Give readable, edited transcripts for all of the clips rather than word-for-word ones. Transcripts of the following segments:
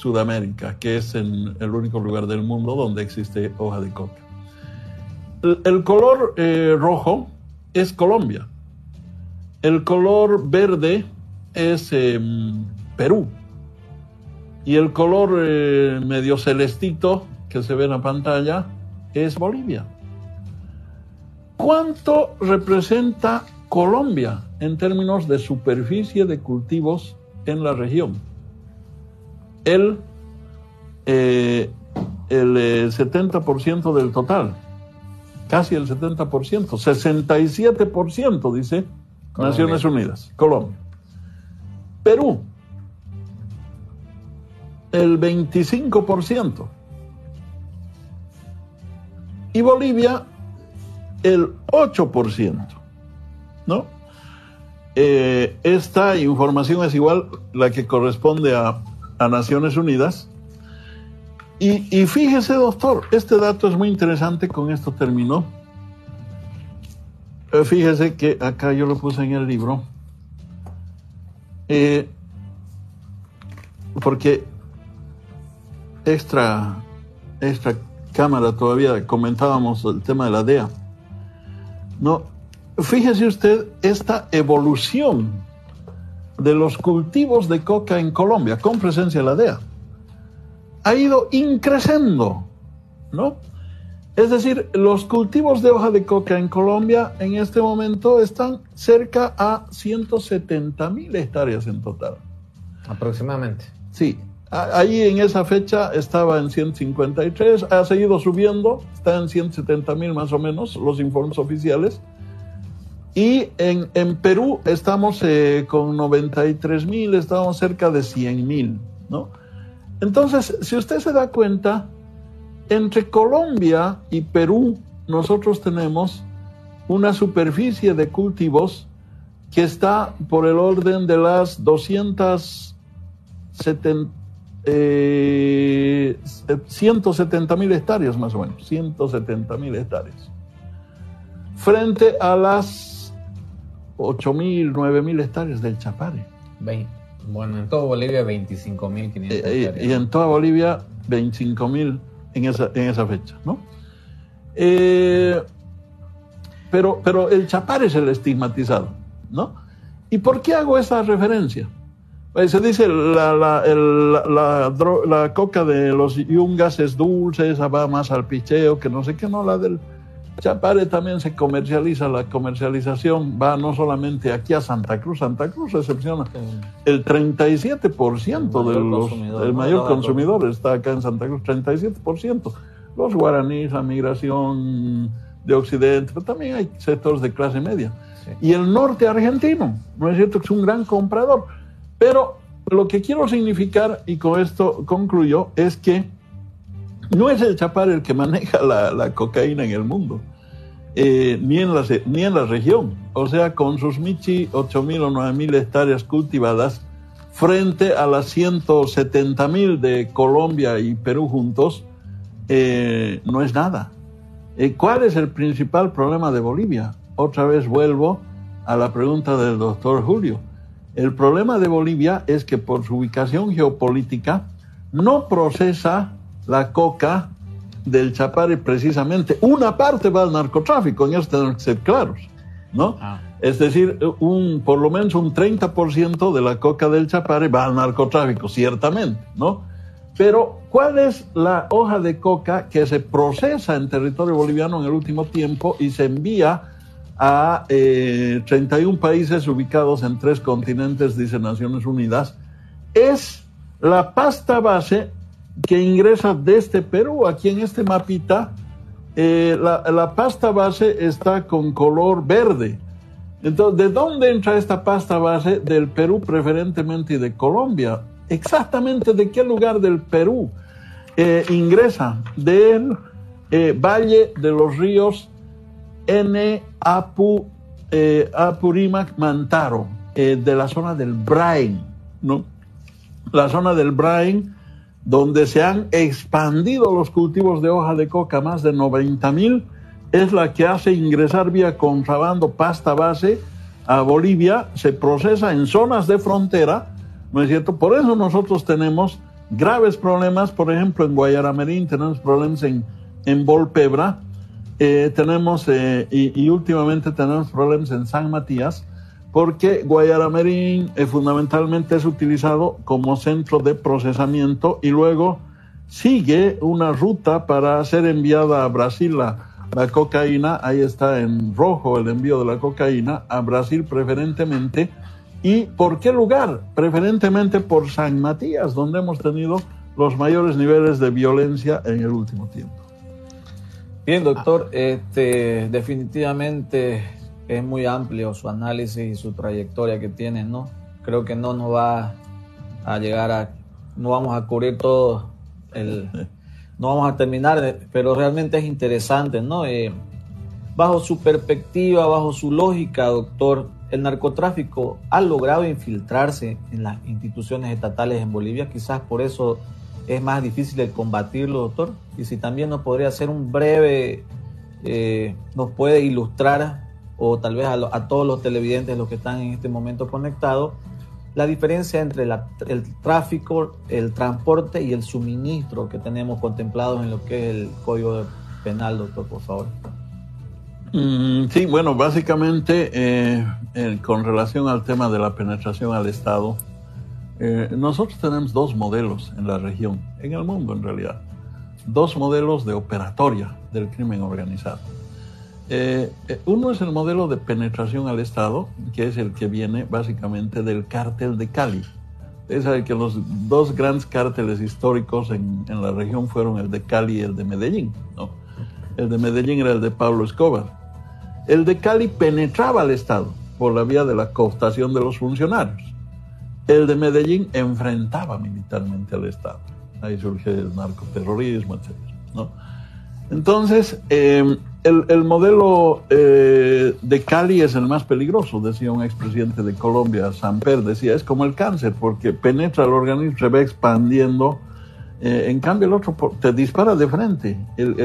Sudamérica, que es el único lugar del mundo donde existe hoja de coca. El color rojo es Colombia. El color verde es Perú. Y el color medio celestito que se ve en la pantalla es Bolivia. ¿Cuánto representa Colombia en términos de superficie de cultivos en la región? El 70% del total, casi el 70%, 67% dice Colombia. Naciones Unidas, Colombia. Perú, el 25%. Y Bolivia, el 8%, ¿no? Esta información es igual la que corresponde a Naciones Unidas. Y fíjese, doctor, este dato es muy interesante, con esto terminó. Fíjese que acá yo lo puse en el libro, porque extra cámara todavía comentábamos el tema de la DEA. No, fíjese usted esta evolución de los cultivos de coca en Colombia con presencia de la DEA. Ha ido increciendo, ¿no? Es decir, los cultivos de hoja de coca en Colombia en este momento están cerca a 170.000 hectáreas en total. Aproximadamente. Sí, ahí en esa fecha estaba en 153, ha seguido subiendo, está en 170.000 más o menos, los informes oficiales. Y en Perú estamos con 93.000, estamos cerca de 100.000, ¿no? Entonces, si usted se da cuenta, entre Colombia y Perú nosotros tenemos una superficie de cultivos que está por el orden de las 170.000 hectáreas más o menos, 170.000 hectáreas, frente a las 8.000, 9.000 hectáreas del Chapare. Bueno, en toda Bolivia 25.500 hectáreas. Y en toda Bolivia 25.000 en esa fecha, ¿no? Pero el Chapare es el estigmatizado, ¿no? ¿Y por qué hago esa referencia? Pues se dice la coca de los yungas es dulce, esa va más al picheo, que no sé qué, no, la del Chapare también se comercializa, la comercialización va no solamente aquí a Santa Cruz recepciona el 37% del mayor consumidor está acá en Santa Cruz, 37%. Los guaraníes, la migración de Occidente, pero también hay sectores de clase media. Sí. Y el norte argentino, no es cierto que es un gran comprador, pero lo que quiero significar, y con esto concluyo, es que no es el Chapare el que maneja la cocaína en el mundo, ni en la región. O sea, con sus 8.000 o 9.000 hectáreas cultivadas, frente a las 170.000 de Colombia y Perú juntos, no es nada. ¿Cuál es el principal problema de Bolivia? Otra vez vuelvo a la pregunta del doctor Julio. El problema de Bolivia es que por su ubicación geopolítica no procesa la coca del Chapare precisamente. Una parte va al narcotráfico, en eso tenemos que ser claros, ¿no? Es decir, por lo menos un 30% de la coca del Chapare va al narcotráfico, ciertamente, ¿no? Pero, ¿cuál es la hoja de coca que se procesa en territorio boliviano en el último tiempo y se envía a 31 países ubicados en 3 continentes, dice Naciones Unidas? Es la pasta base que ingresa desde Perú. Aquí en este mapita, la pasta base está con color verde. Entonces, ¿de dónde entra esta pasta base? Del Perú preferentemente y de Colombia. Exactamente de qué lugar del Perú ingresa. Del Valle de los Ríos Apurímac, Mantaro, de la zona del Brain, ¿no? La zona del Brain, donde se han expandido los cultivos de hoja de coca, más de 90.000, es la que hace ingresar vía contrabando pasta base a Bolivia, se procesa en zonas de frontera, ¿no es cierto? Por eso nosotros tenemos graves problemas, por ejemplo, en Guayaramerín, tenemos problemas en Volpebra, tenemos, y últimamente tenemos problemas en San Matías, porque Guayaramerín fundamentalmente es utilizado como centro de procesamiento y luego sigue una ruta para ser enviada a Brasil la cocaína. Ahí está en rojo el envío de la cocaína a Brasil preferentemente. ¿Y por qué lugar? Preferentemente por San Matías, donde hemos tenido los mayores niveles de violencia en el último tiempo. Bien, doctor, definitivamente es muy amplio su análisis y su trayectoria que tiene, ¿no? Creo que no nos va a llegar no vamos a cubrir todo no vamos a terminar, pero realmente es interesante, ¿no? Bajo su perspectiva, bajo su lógica, doctor, ¿el narcotráfico ha logrado infiltrarse en las instituciones estatales en Bolivia? Quizás por eso es más difícil de combatirlo, doctor. Y si también nos podría hacer un breve, nos puede ilustrar, o tal vez a todos los televidentes, los que están en este momento conectados, la diferencia entre el tráfico, el transporte y el suministro que tenemos contemplados en lo que es el Código Penal, doctor, por favor. Sí, bueno, básicamente con relación al tema de la penetración al Estado, nosotros tenemos dos modelos en la región, en el mundo en realidad, dos modelos de operatoria del crimen organizado. Uno es el modelo de penetración al Estado, que es el que viene básicamente del cártel de Cali. Es el que los dos grandes cárteles históricos en la región fueron el de Cali y el de Medellín, ¿no? El de Medellín era el de Pablo Escobar. El de Cali penetraba al Estado por la vía de la cooptación de los funcionarios. El de Medellín enfrentaba militarmente al Estado. Ahí surge el narcoterrorismo, etc., ¿no? Entonces, el modelo de Cali es el más peligroso, decía un expresidente de Colombia, Samper, decía, es como el cáncer, porque penetra el organismo, se va expandiendo. En cambio, el otro te dispara de frente.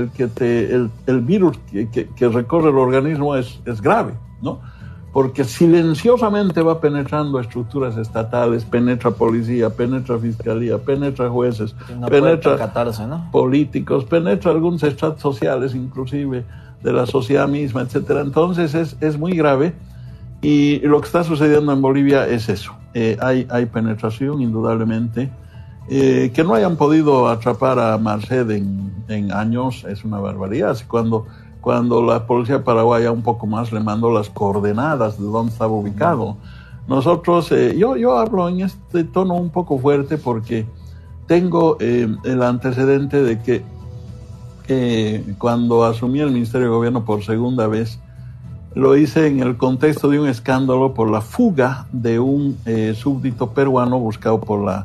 El virus que recorre el organismo es grave, ¿no? Porque silenciosamente va penetrando estructuras estatales, penetra policía, penetra fiscalía, penetra jueces, penetra políticos, penetra algunos estratos sociales, inclusive de la sociedad misma, etcétera. Entonces es muy grave, y lo que está sucediendo en Bolivia es eso. Hay penetración, indudablemente. Que no hayan podido atrapar a Marced en años es una barbaridad. Cuando la policía paraguaya un poco más le mandó las coordenadas de dónde estaba ubicado. Nosotros, yo hablo en este tono un poco fuerte porque tengo el antecedente de que cuando asumí el Ministerio de Gobierno por segunda vez, lo hice en el contexto de un escándalo por la fuga de un súbdito peruano buscado por la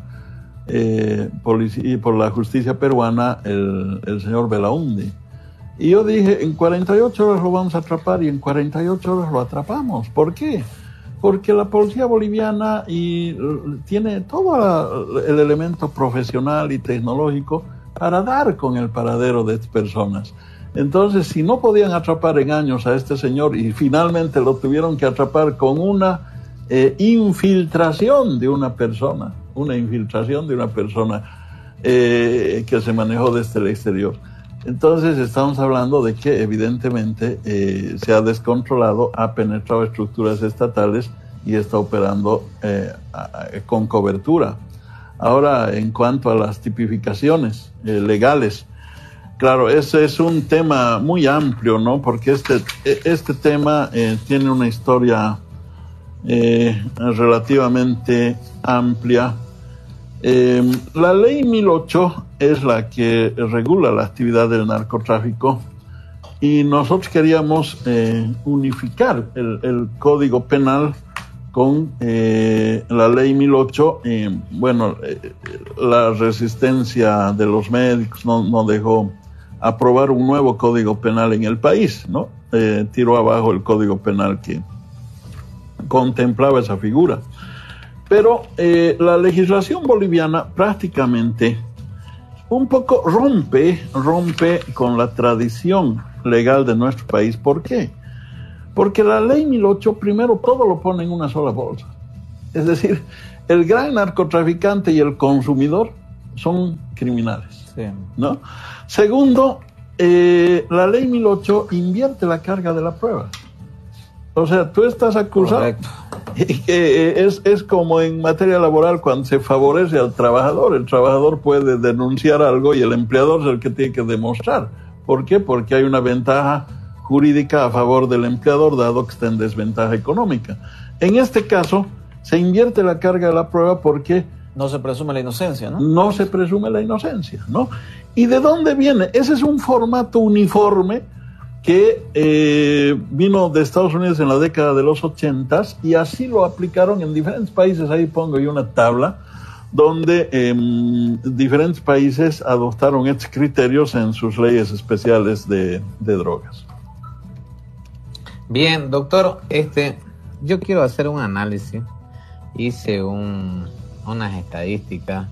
policía y por la justicia peruana, el señor Belaúnde. Y yo dije, en 48 horas lo vamos a atrapar, y en 48 horas lo atrapamos. ¿Por qué? Porque la policía boliviana tiene todo el elemento profesional y tecnológico para dar con el paradero de estas personas. Entonces, si no podían atrapar en años a este señor y finalmente lo tuvieron que atrapar con una infiltración de una persona, que se manejó desde el exterior. Entonces estamos hablando de que evidentemente se ha descontrolado, ha penetrado estructuras estatales y está operando con cobertura. Ahora, en cuanto a las tipificaciones legales, claro, ese es un tema muy amplio, ¿no? Porque este tema tiene una historia relativamente amplia. La ley 1008 es la que regula la actividad del narcotráfico, y nosotros queríamos unificar el Código Penal con la ley 1008. La resistencia de los médicos no dejó aprobar un nuevo Código Penal en el país, ¿no? Tiró abajo el Código Penal que contemplaba esa figura. Pero la legislación boliviana prácticamente un poco rompe con la tradición legal de nuestro país. ¿Por qué? Porque la ley 1008 primero todo lo pone en una sola bolsa. Es decir, el gran narcotraficante y el consumidor son criminales, Sí. ¿no? Segundo, la ley 1008 invierte la carga de la prueba. O sea, tú estás acusado. Correcto. Es como en materia laboral cuando se favorece al trabajador. El trabajador puede denunciar algo y el empleador es el que tiene que demostrar. ¿Por qué? Porque hay una ventaja jurídica a favor del empleador, dado que está en desventaja económica. En este caso, se invierte la carga de la prueba porque No se presume la inocencia, ¿no? no se presume la inocencia, ¿no? ¿Y de dónde viene? Ese es un formato uniforme que vino de Estados Unidos en la década de los 80s y así lo aplicaron en diferentes países. Ahí pongo yo una tabla donde diferentes países adoptaron estos criterios en sus leyes especiales de drogas. Bien, doctor, yo quiero hacer un análisis. Hice unas estadísticas.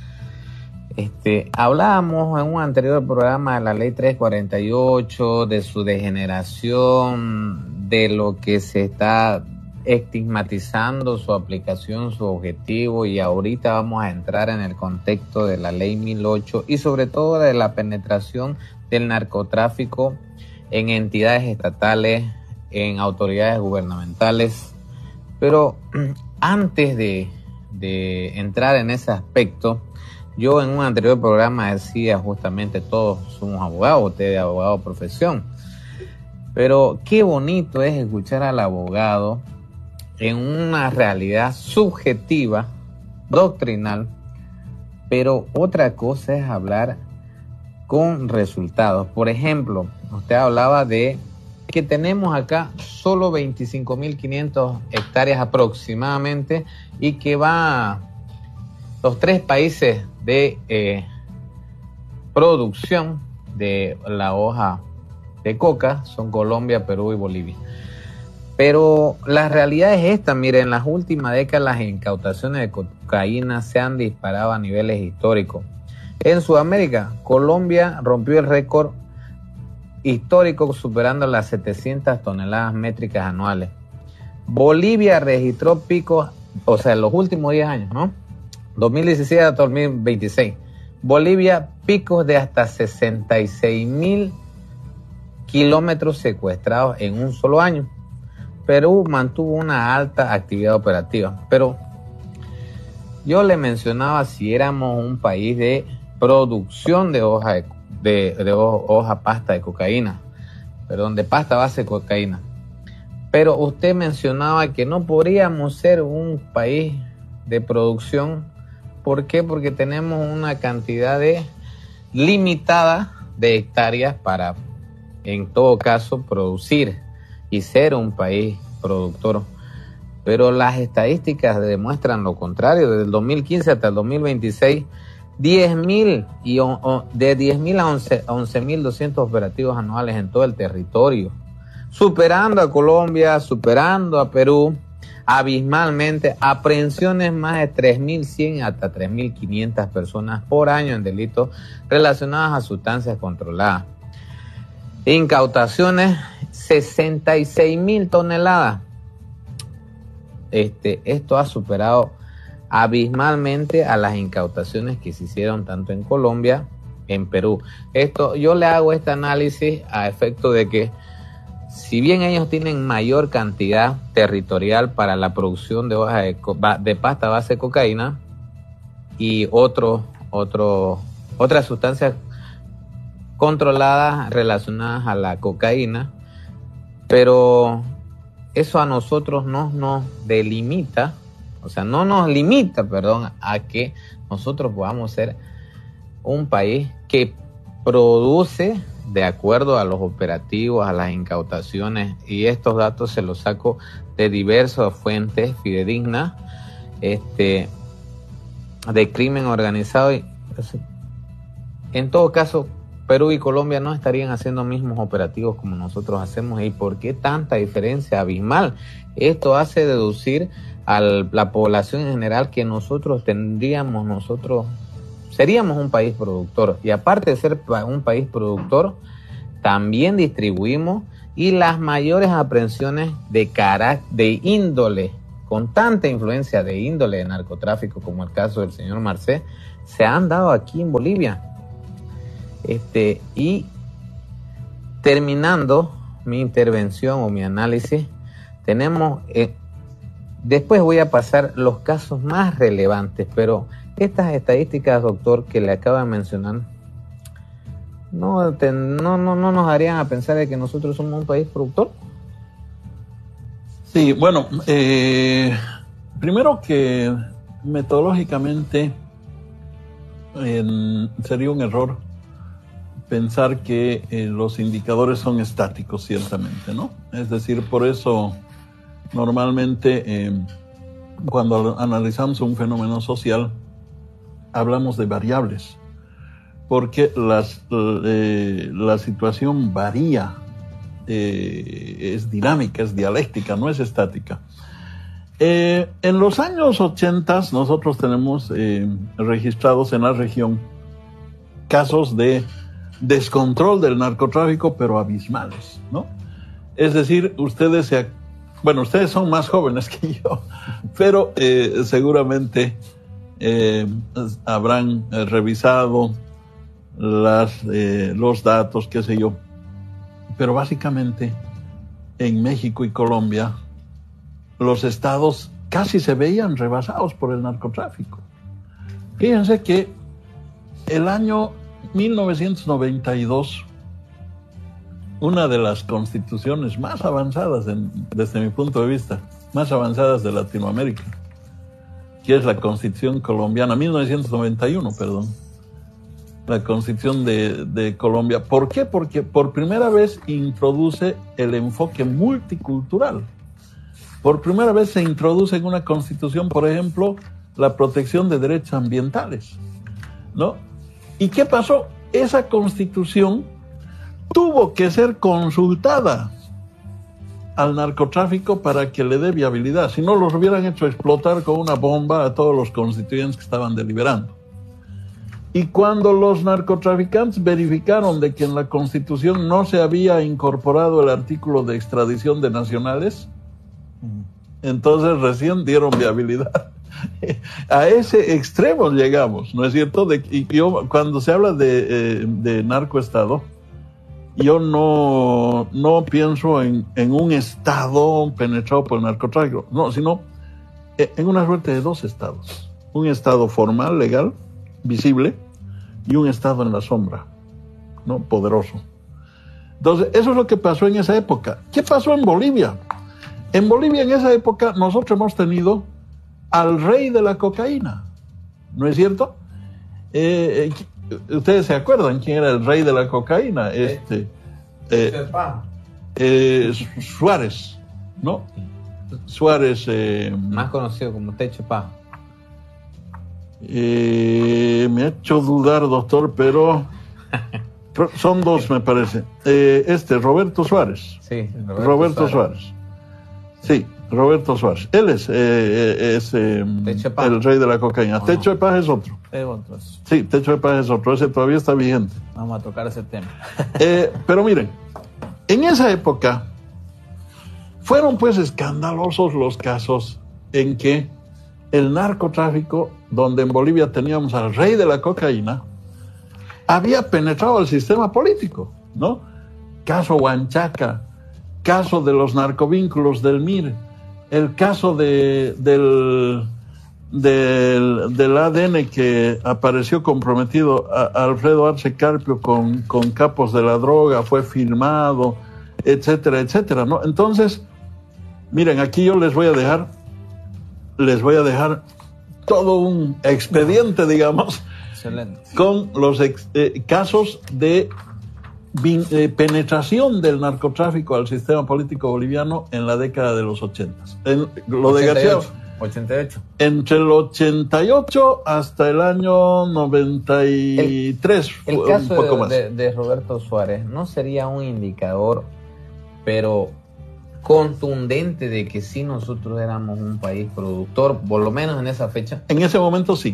Hablábamos en un anterior programa de la ley 348, de su degeneración, de lo que se está estigmatizando, su aplicación, su objetivo, y ahorita vamos a entrar en el contexto de la ley 1008 y sobre todo de la penetración del narcotráfico en entidades estatales, en autoridades gubernamentales. Pero antes de entrar en ese aspecto, yo en un anterior programa decía justamente todos somos abogados, usted es abogado de profesión, pero qué bonito es escuchar al abogado en una realidad subjetiva, doctrinal, pero otra cosa es hablar con resultados. Por ejemplo, usted hablaba de que tenemos acá solo 25.500 hectáreas aproximadamente y que los 3 países de producción de la hoja de coca son Colombia, Perú y Bolivia. Pero la realidad es esta, miren, en las últimas décadas las incautaciones de cocaína se han disparado a niveles históricos. En Sudamérica, Colombia rompió el récord histórico superando las 700 toneladas métricas anuales. Bolivia registró picos, o sea, en los últimos 10 años, ¿no? 2017 a 2026. Bolivia, picos de hasta 66.000 kilómetros secuestrados en un solo año. Perú mantuvo una alta actividad operativa. Pero yo le mencionaba si éramos un país de producción de hoja pasta de cocaína, perdón, de pasta base de cocaína. Pero usted mencionaba que no podríamos ser un país de producción. ¿Por qué? Porque tenemos una cantidad limitada de hectáreas para, en todo caso, producir y ser un país productor. Pero las estadísticas demuestran lo contrario. Desde el 2015 hasta el 2026, 10.000 de 10.000 a 11.200 operativos anuales en todo el territorio, superando a Colombia, superando a Perú abismalmente. Aprehensiones más de 3.100 hasta 3.500 personas por año en delitos relacionados a sustancias controladas. Incautaciones 66.000 toneladas. Esto ha superado abismalmente a las incautaciones que se hicieron tanto en Colombia, en Perú. Yo le hago este análisis a efecto de que, si bien ellos tienen mayor cantidad territorial para la producción de hojas de pasta base de cocaína y otras sustancias controladas relacionadas a la cocaína, pero eso a nosotros no nos limita a que nosotros podamos ser un país que produce de acuerdo a los operativos, a las incautaciones, y estos datos se los saco de diversas fuentes fidedignas de crimen organizado. En todo caso, Perú y Colombia no estarían haciendo mismos operativos como nosotros hacemos. ¿Y por qué tanta diferencia abismal? Esto hace deducir a la población en general que seríamos un país productor, y aparte de ser un país productor, también distribuimos, y las mayores aprehensiones de índole, con tanta influencia de índole de narcotráfico como el caso del señor Marcé, se han dado aquí en Bolivia. Y terminando mi intervención o mi análisis, tenemos, después voy a pasar los casos más relevantes, pero estas estadísticas, doctor, que le acaba de mencionar, no nos harían a pensar de que nosotros somos un país productor. Sí, bueno, primero que metodológicamente sería un error pensar que los indicadores son estáticos, ciertamente, ¿no? Es decir, por eso normalmente cuando analizamos un fenómeno social hablamos de variables, porque la situación varía, es dinámica, es dialéctica, no es estática. En los años 80 nosotros tenemos registrados en la región casos de descontrol del narcotráfico, pero abismales, ¿no? Es decir, ustedes son más jóvenes que yo, pero seguramente habrán revisado los datos, qué sé yo. Pero básicamente en México y Colombia los estados casi se veían rebasados por el narcotráfico. Fíjense que el año 1992, una de las constituciones más avanzadas, desde mi punto de vista, más avanzadas de Latinoamérica, que es la Constitución colombiana, 1991, perdón, la Constitución de Colombia. ¿Por qué? Porque por primera vez introduce el enfoque multicultural. Por primera vez se introduce en una Constitución, por ejemplo, la protección de derechos ambientales, ¿no? ¿Y qué pasó? Esa Constitución tuvo que ser consultada al narcotráfico para que le dé viabilidad. Si no, los hubieran hecho explotar con una bomba a todos los constituyentes que estaban deliberando. Y cuando los narcotraficantes verificaron de que en la Constitución no se había incorporado el artículo de extradición de nacionales, entonces recién dieron viabilidad. A ese extremo llegamos, ¿no es cierto? Cuando se habla de narcoestado, yo no pienso en un estado penetrado por el narcotráfico, no, sino en una suerte de dos estados. Un estado formal, legal, visible, y un estado en la sombra, ¿no? Poderoso. Entonces, eso es lo que pasó en esa época. ¿Qué pasó en Bolivia? En Bolivia, en esa época, nosotros hemos tenido al rey de la cocaína, ¿no es cierto? Ustedes se acuerdan quién era el rey de la cocaína, Suárez, ¿no? Suárez, más conocido como Techo Paja. Me ha hecho dudar, doctor, pero son dos, me parece. Roberto Suárez. Sí, Roberto Suárez. Sí, Roberto Suárez. Él es el rey de la cocaína. Techo de Paja es otro. Sí, Techo de Paja es otro. Ese todavía está vigente. Vamos a tocar ese tema. Pero miren, en esa época fueron pues escandalosos los casos en que el narcotráfico, donde en Bolivia teníamos al rey de la cocaína, había penetrado el sistema político, ¿no? Caso Huanchaca, caso de los narcovínculos del MIR, el caso del ADN que apareció comprometido a Alfredo Arce Carpio con capos de la droga, fue filmado, etcétera, etcétera, ¿no? Entonces, miren, aquí yo les voy a dejar todo un expediente, digamos, excelente, con los casos de penetración del narcotráfico al sistema político boliviano en la década de los 80. Lo de García, 88. Entre el 88 hasta el año 93. El caso un poco más. De Roberto Suárez no sería un indicador, pero contundente, de que sí nosotros éramos un país productor, por lo menos en esa fecha. En ese momento sí.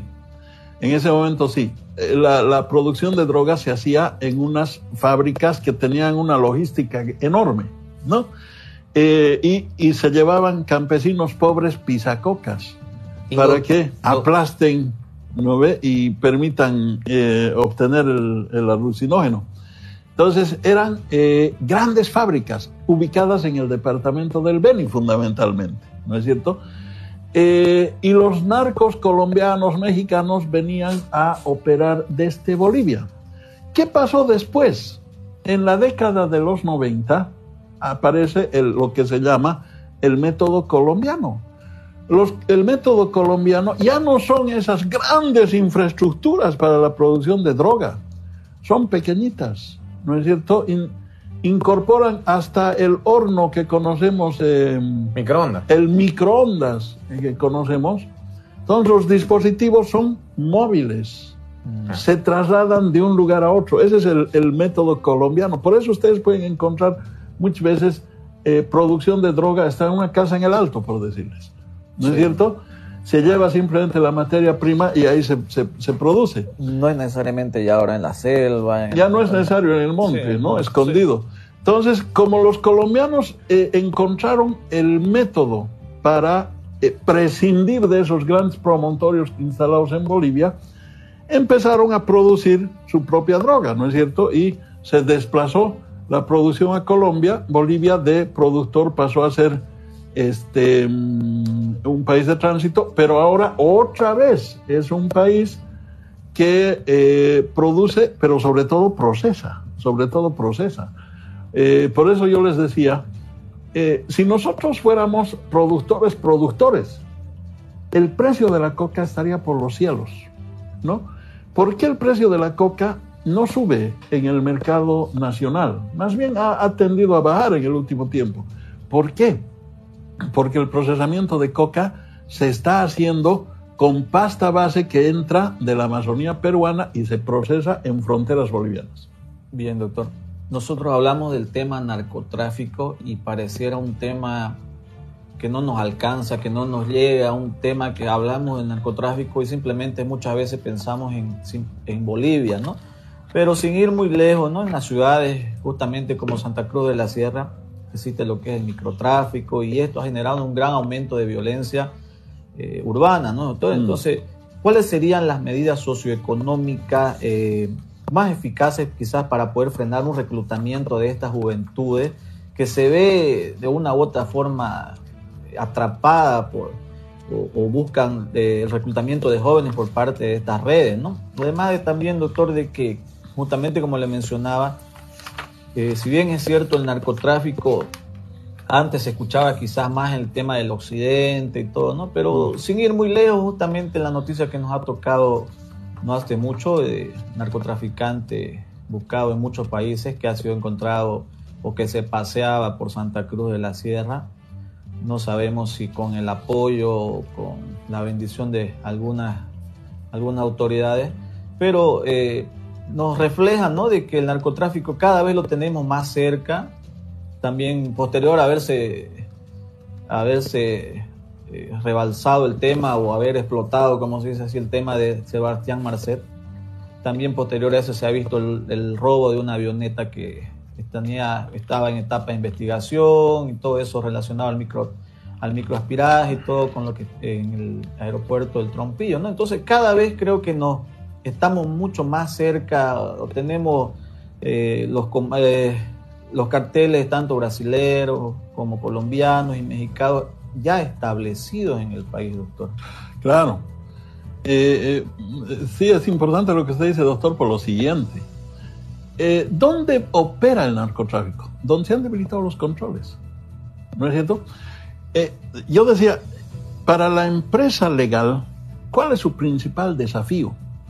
La producción de drogas se hacía en unas fábricas que tenían una logística enorme, ¿no? Y se llevaban campesinos pobres pisacocas para que aplasten ¿no ve? Y permitan obtener el alucinógeno. Entonces eran grandes fábricas ubicadas en el departamento del Beni fundamentalmente, ¿no es cierto? Y los narcos colombianos, mexicanos venían a operar desde Bolivia. ¿Qué pasó después? En la década de los 90 aparece lo que se llama el método colombiano. El método colombiano ya no son esas grandes infraestructuras para la producción de droga, son pequeñitas, ¿no es cierto? Incorporan hasta el horno que conocemos, microondas. El microondas que conocemos. Entonces los dispositivos son móviles, se trasladan de un lugar a otro. Ese es el método colombiano. Por eso ustedes pueden encontrar muchas veces producción de droga está en una casa en el Alto, por decirles. ¿No es cierto? Se lleva simplemente la materia prima y ahí se produce. No es necesariamente ya ahora en la selva. Ya no es necesario en el monte, ¿no? Escondido. Sí. Entonces, como los colombianos encontraron el método para prescindir de esos grandes promontorios instalados en Bolivia, empezaron a producir su propia droga, ¿no es cierto? Y se desplazó la producción a Colombia. Bolivia de productor pasó a ser un país de tránsito, pero ahora otra vez es un país que produce, pero sobre todo procesa. Por eso yo les decía, si nosotros fuéramos productores, el precio de la coca estaría por los cielos, ¿no? ¿Por qué el precio de la coca no sube en el mercado nacional? Más bien ha tendido a bajar en el último tiempo. ¿Por qué? Porque el procesamiento de coca se está haciendo con pasta base que entra de la Amazonía peruana y se procesa en fronteras bolivianas. Bien, doctor. Nosotros hablamos del tema narcotráfico y pareciera un tema que no nos alcanza, que no nos llega, un tema que hablamos del narcotráfico y simplemente muchas veces pensamos en Bolivia, ¿no? Pero sin ir muy lejos, ¿no? En las ciudades, justamente como Santa Cruz de la Sierra, existe lo que es el microtráfico y esto ha generado un gran aumento de violencia urbana, ¿no, doctor? Entonces, ¿cuáles serían las medidas socioeconómicas más eficaces quizás para poder frenar un reclutamiento de estas juventudes que se ve de una u otra forma atrapada o buscan el reclutamiento de jóvenes por parte de estas redes, ¿no? Además de también, doctor, de que justamente como le mencionaba, si bien es cierto el narcotráfico antes se escuchaba quizás más el tema del occidente y todo, ¿no? Pero sin ir muy lejos, justamente la noticia que nos ha tocado no hace mucho de narcotraficante buscado en muchos países que ha sido encontrado o que se paseaba por Santa Cruz de la Sierra. No sabemos si con el apoyo o con la bendición de algunas autoridades, pero nos refleja, ¿no?, de que el narcotráfico cada vez lo tenemos más cerca. También posterior a haberse rebalsado el tema o haber explotado, como se dice así, el tema de Sebastián Marcet, también posterior a eso se ha visto el robo de una avioneta que estaba en etapa de investigación y todo eso relacionado al microaspiraje y todo con lo que en el aeropuerto del Trompillo, ¿no? Entonces cada vez creo que nos estamos mucho más cerca, tenemos los carteles tanto brasileños como colombianos y mexicanos ya establecidos en el país, doctor. Claro. Sí, es importante lo que usted dice, doctor, por lo siguiente. ¿Dónde opera el narcotráfico? ¿Dónde se han debilitado los controles? ¿No es cierto? Yo decía, para la empresa legal, ¿cuál es su principal desafío?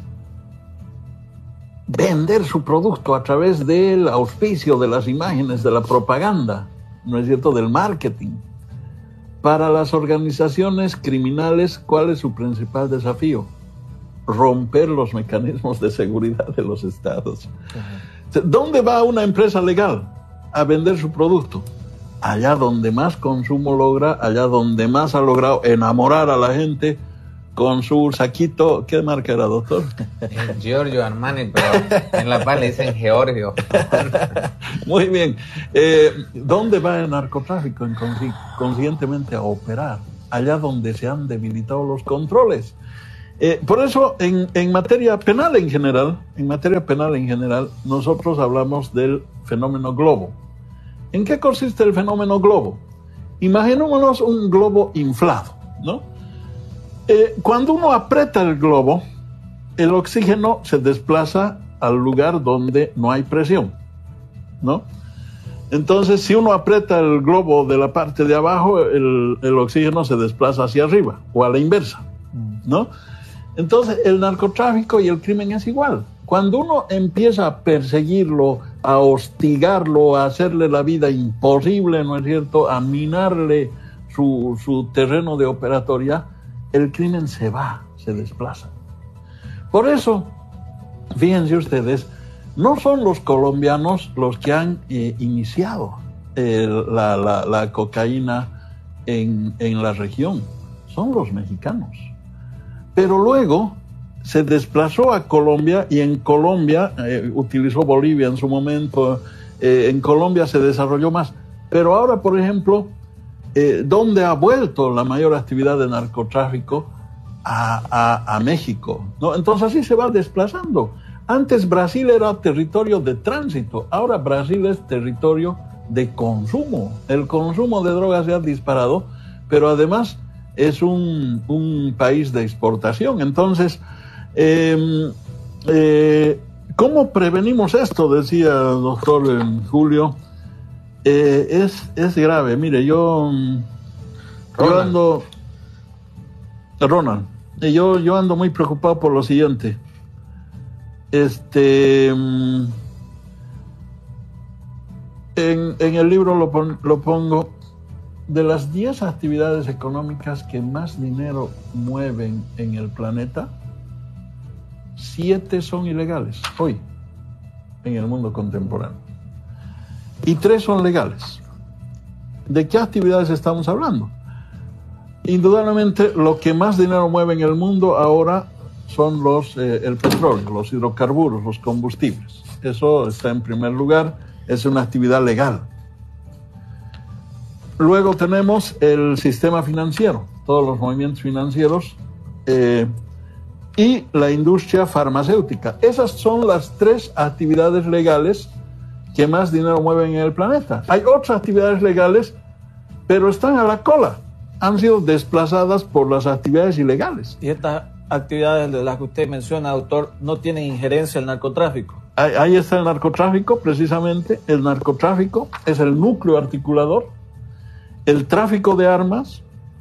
Vender su producto a través del auspicio, de las imágenes, de la propaganda, ¿no es cierto?, del marketing. Para las organizaciones criminales, ¿cuál es su principal desafío? Romper los mecanismos de seguridad de los estados. ¿Dónde va una empresa legal a vender su producto? Allá donde más consumo logra, allá donde más ha logrado enamorar a la gente con su saquito. ¿Qué marca era, doctor? Giorgio Armani, pero en La Paz le dicen Giorgio. Muy bien. ¿Dónde va el narcotráfico conscientemente a operar? Allá donde se han debilitado los controles. Por eso, en materia penal en general, nosotros hablamos del fenómeno globo. ¿En qué consiste el fenómeno globo? Imaginémonos un globo inflado, ¿no? Cuando uno aprieta el globo, el oxígeno se desplaza al lugar donde no hay presión, ¿no? Entonces, si uno aprieta el globo de la parte de abajo, el oxígeno se desplaza hacia arriba, o a la inversa, ¿no? Entonces, el narcotráfico y el crimen es igual. Cuando uno empieza a perseguirlo, a hostigarlo, a hacerle la vida imposible, ¿no es cierto?, a minarle su terreno de operatoria, el crimen se va, se desplaza. Por eso, fíjense ustedes, no son los colombianos los que han iniciado la cocaína en la región, son los mexicanos. Pero luego se desplazó a Colombia y en Colombia, utilizó Bolivia en su momento, en Colombia se desarrolló más. Pero ahora, por ejemplo, ¿dónde ha vuelto la mayor actividad de narcotráfico? A México, ¿no? Entonces así se va desplazando. Antes Brasil era territorio de tránsito, ahora Brasil es territorio de consumo. El consumo de drogas se ha disparado, pero además es un país de exportación. Entonces, ¿cómo prevenimos esto? Decía el doctor Julio. Es grave. Mire, yo ando... Ronald, yo ando muy preocupado por lo siguiente. En el libro lo pongo, de las 10 actividades económicas que más dinero mueven en el planeta, 7 son ilegales hoy en el mundo contemporáneo y 3 son legales. ¿De qué actividades estamos hablando? Indudablemente lo que más dinero mueve en el mundo ahora son el petróleo, los hidrocarburos, los combustibles. Eso está en primer lugar, es una actividad legal. Luego tenemos el sistema financiero, todos los movimientos financieros y la industria farmacéutica. Esas son las 3 actividades legales que más dinero mueven en el planeta. Hay otras actividades legales, pero están a la cola. Han sido desplazadas por las actividades ilegales. Y estas actividades de las que usted menciona, doctor, no tienen injerencia el narcotráfico. Ahí está el narcotráfico, precisamente. El narcotráfico es el núcleo articulador. El tráfico de armas,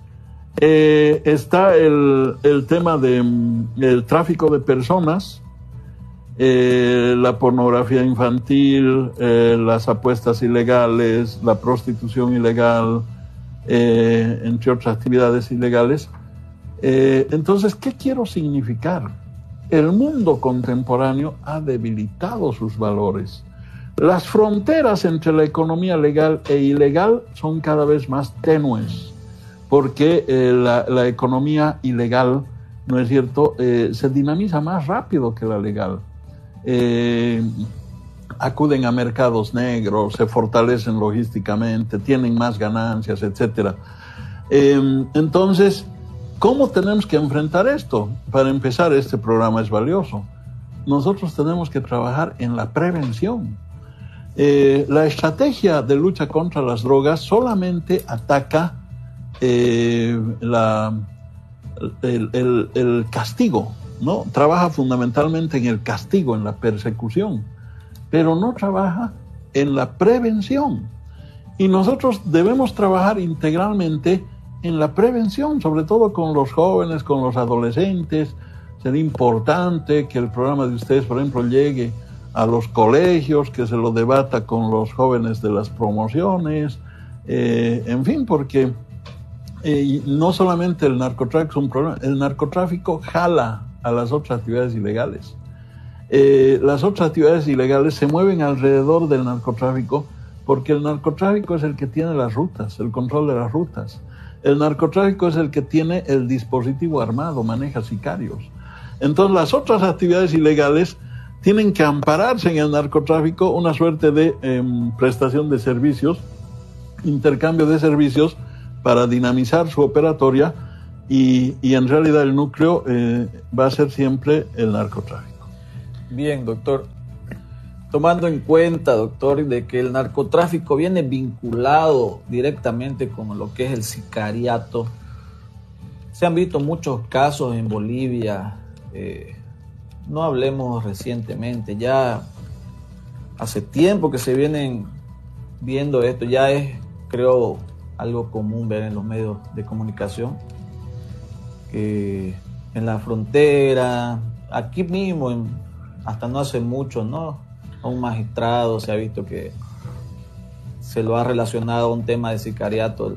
está el tema del tráfico de personas, la pornografía infantil, las apuestas ilegales, la prostitución ilegal, entre otras actividades ilegales. Entonces, ¿qué quiero significar? El mundo contemporáneo ha debilitado sus valores. Las fronteras entre la economía legal e ilegal son cada vez más tenues, porque la economía ilegal, ¿no es cierto?, se dinamiza más rápido que la legal. Acuden a mercados negros, se fortalecen logísticamente, tienen más ganancias, etc. Entonces, ¿cómo tenemos que enfrentar esto? Para empezar, este programa es valioso. Nosotros tenemos que trabajar en la prevención. La estrategia de lucha contra las drogas solamente ataca el castigo, ¿no? Trabaja fundamentalmente en el castigo, en la persecución, pero no trabaja en la prevención. Y nosotros debemos trabajar integralmente en la prevención, sobre todo con los jóvenes, con los adolescentes. Sería importante que el programa de ustedes, por ejemplo, llegue a los colegios, que se lo debata con los jóvenes de las promociones, en fin, porque no solamente el narcotráfico es un problema, el narcotráfico jala a las otras actividades ilegales. Las otras actividades ilegales se mueven alrededor del narcotráfico porque el narcotráfico es el que tiene las rutas, el control de las rutas. El narcotráfico es el que tiene el dispositivo armado, maneja sicarios. Entonces las otras actividades ilegales tienen que ampararse en el narcotráfico, una suerte de prestación de servicios, intercambio de servicios para dinamizar su operatoria, y en realidad el núcleo va a ser siempre el narcotráfico. Bien, doctor. Tomando en cuenta, doctor, de que el narcotráfico viene vinculado directamente con lo que es el sicariato, se han visto muchos casos en Bolivia, no hablemos recientemente, ya hace tiempo que se vienen viendo esto, ya es, creo, algo común ver en los medios de comunicación, que en la frontera, aquí mismo, hasta no hace mucho, ¿no? A un magistrado se ha visto que se lo ha relacionado a un tema de sicariato,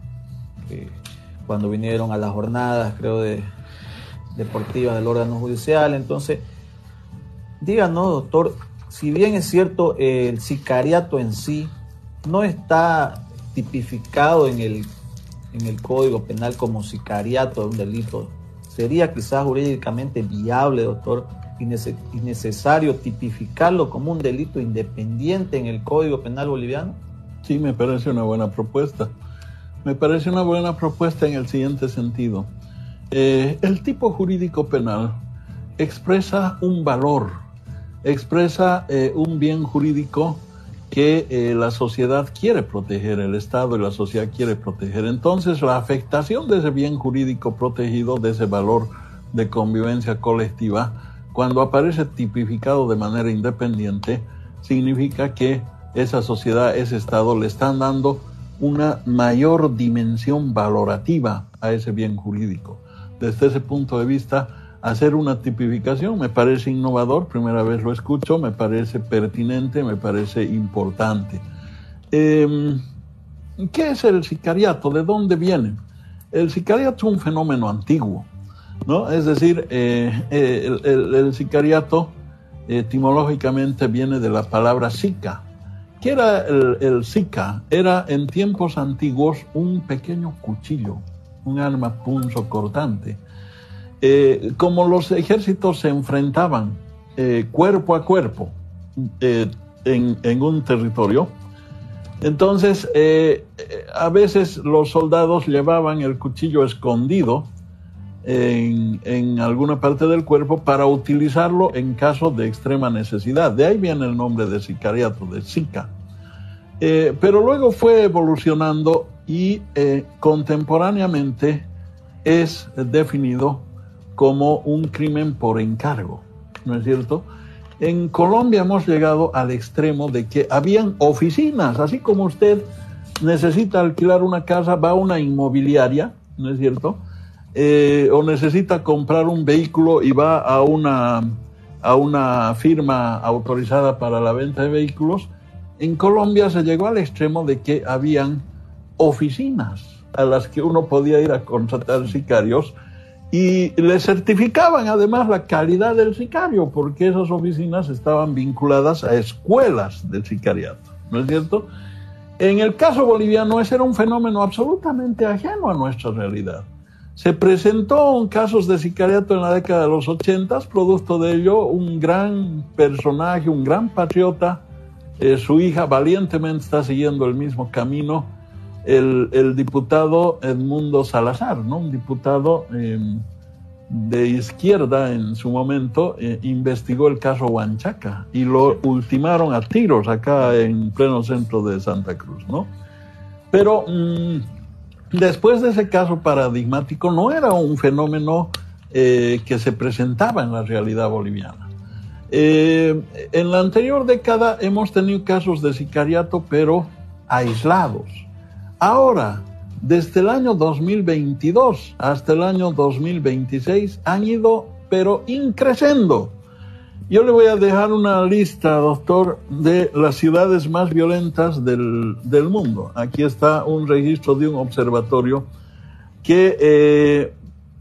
cuando vinieron a las jornadas, creo, deportivas del órgano judicial. Entonces, díganos, doctor, si bien es cierto, el sicariato en sí no está tipificado en el Código Penal como sicariato, un delito, ¿sería quizás jurídicamente viable, doctor, y necesario tipificarlo como un delito independiente en el Código Penal boliviano? Sí, me parece una buena propuesta. Me parece una buena propuesta en el siguiente sentido. El tipo jurídico penal expresa un valor, expresa un bien jurídico que la sociedad quiere proteger, el Estado y la sociedad quiere proteger. Entonces, la afectación de ese bien jurídico protegido, de ese valor de convivencia colectiva, cuando aparece tipificado de manera independiente, significa que esa sociedad, ese Estado, le están dando una mayor dimensión valorativa a ese bien jurídico. Desde ese punto de vista, hacer una tipificación me parece innovador, primera vez lo escucho, me parece pertinente, me parece importante. ¿Qué es el sicariato? ¿De dónde viene? El sicariato es un fenómeno antiguo, ¿no? Es decir, el sicariato etimológicamente viene de la palabra sica. ¿Qué era el sica? Era en tiempos antiguos un pequeño cuchillo, un arma punzocortante. Como los ejércitos se enfrentaban cuerpo a cuerpo en un territorio, entonces a veces los soldados llevaban el cuchillo escondido en alguna parte del cuerpo para utilizarlo en caso de extrema necesidad. De ahí viene el nombre de sicariato, de sica. Pero luego fue evolucionando y contemporáneamente es definido como un crimen por encargo, ¿no es cierto? En Colombia hemos llegado al extremo de que habían oficinas, así como usted necesita alquilar una casa, va a una inmobiliaria, ¿no es cierto? O necesita comprar un vehículo y va a una firma autorizada para la venta de vehículos. En Colombia se llegó al extremo de que habían oficinas a las que uno podía ir a contratar sicarios y le certificaban además la calidad del sicario, porque esas oficinas estaban vinculadas a escuelas del sicariato, ¿no es cierto? En el caso boliviano ese era un fenómeno absolutamente ajeno a nuestra realidad. Se presentó casos de sicariato en la década de los 80, producto de ello un gran personaje, un gran patriota, su hija valientemente está siguiendo el mismo camino, el diputado Edmundo Salazar, ¿no? Un diputado de izquierda en su momento, investigó el caso Huanchaca y lo ultimaron a tiros acá en pleno centro de Santa Cruz, ¿no? Pero después de ese caso paradigmático no era un fenómeno que se presentaba en la realidad boliviana. En la anterior década hemos tenido casos de sicariato, pero aislados. Ahora, desde el año 2022 hasta el año 2026 han ido, pero increciendo. Yo le voy a dejar una lista, doctor, de las ciudades más violentas del mundo. Aquí está un registro de un observatorio que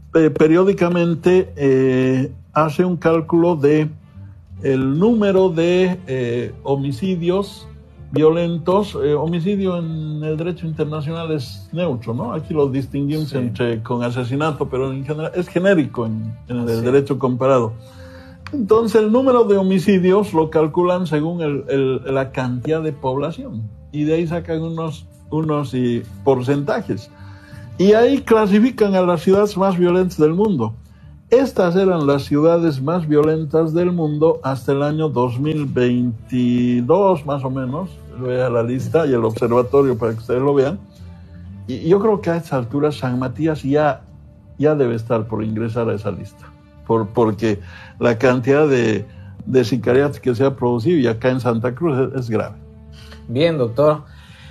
periódicamente hace un cálculo de el número de homicidios violentos. Homicidio en el derecho internacional es neutro, ¿no? Aquí lo distinguimos con asesinato, pero en general es genérico en el derecho comparado. Entonces el número de homicidios lo calculan según la cantidad de población y de ahí sacan unos porcentajes. Y ahí clasifican a las ciudades más violentas del mundo. Estas eran las ciudades más violentas del mundo hasta el año 2022, más o menos. Vea la lista y el observatorio para que ustedes lo vean. Y yo creo que a esta altura San Matías ya debe estar por ingresar a esa lista. Porque la cantidad de sicariatos que se ha producido y acá en Santa Cruz es grave. Bien, doctor.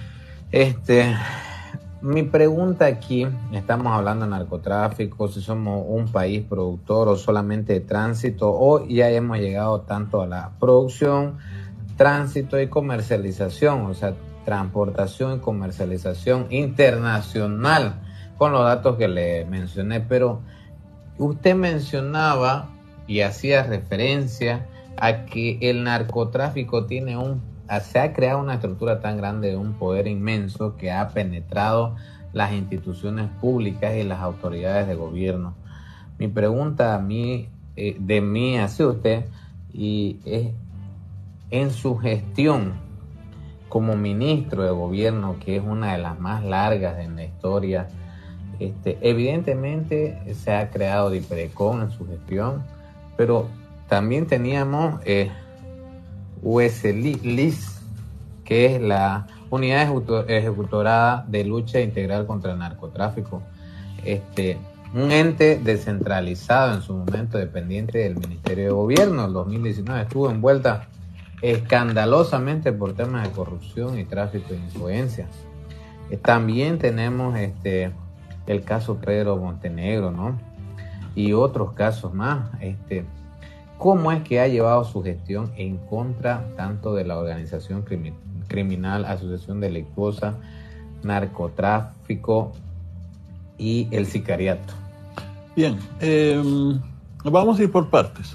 Mi pregunta aquí, estamos hablando de narcotráfico, si somos un país productor o solamente de tránsito, o ya hemos llegado tanto a la producción, tránsito y comercialización, o sea, transportación y comercialización internacional, con los datos que le mencioné. Pero usted mencionaba y hacía referencia a que el narcotráfico se ha creado una estructura tan grande de un poder inmenso que ha penetrado las instituciones públicas y las autoridades de gobierno. Mi pregunta de mí hacia usted y es, en su gestión como ministro de gobierno, que es una de las más largas en la historia, evidentemente se ha creado DIPRECON en su gestión, pero también teníamos USLIS, que es la Unidad Ejecutora de Lucha Integral contra el Narcotráfico, un ente descentralizado en su momento, dependiente del Ministerio de Gobierno. En 2019 estuvo envuelta escandalosamente por temas de corrupción y tráfico de influencias. También tenemos el caso Pedro Montenegro, ¿no? Y otros casos más. ¿Cómo es que ha llevado su gestión en contra tanto de la organización criminal, asociación delictuosa, narcotráfico y el sicariato? Bien, vamos a ir por partes.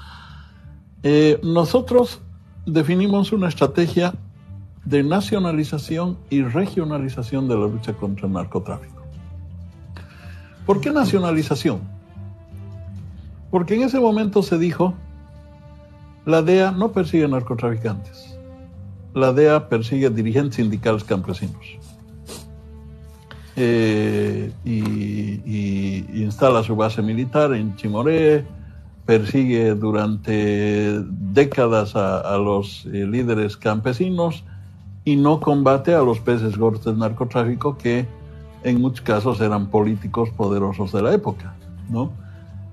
Nosotros definimos una estrategia de nacionalización y regionalización de la lucha contra el narcotráfico. ¿Por qué nacionalización? Porque en ese momento se dijo, la DEA no persigue narcotraficantes, la DEA persigue dirigentes sindicales campesinos. Y instala su base militar en Chimoré, persigue durante décadas a los líderes campesinos y no combate a los peces gordos del narcotráfico, que en muchos casos eran políticos poderosos de la época, ¿no?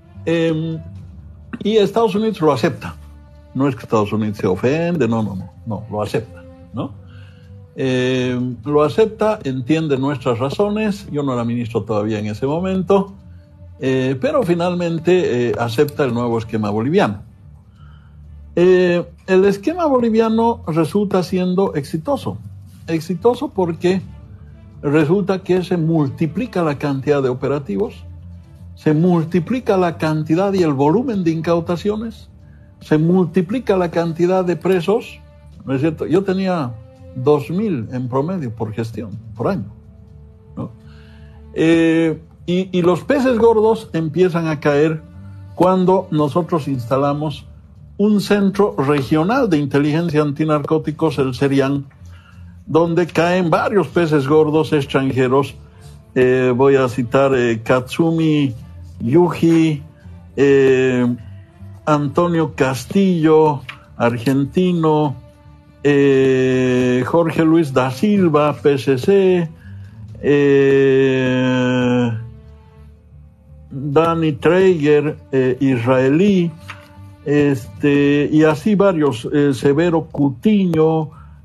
Y Estados Unidos lo acepta. No es que Estados Unidos se ofende, no, lo acepta, ¿no? Lo acepta, entiende nuestras razones. Yo no era ministro todavía en ese momento, pero finalmente acepta el nuevo esquema boliviano. El esquema boliviano resulta siendo exitoso porque resulta que se multiplica la cantidad de operativos, se multiplica la cantidad y el volumen de incautaciones, se multiplica la cantidad de presos, ¿no es cierto? Yo tenía 2.000 en promedio por gestión, por año, ¿no? Y los peces gordos empiezan a caer cuando nosotros instalamos un centro regional de inteligencia antinarcóticos, el CERIAN, donde caen varios peces gordos extranjeros. Voy a citar Katsumi Yuji, Antonio Castillo, argentino, Jorge Luis da Silva, PCC, Danny Traeger, israelí, y así varios, Severo Cutiño,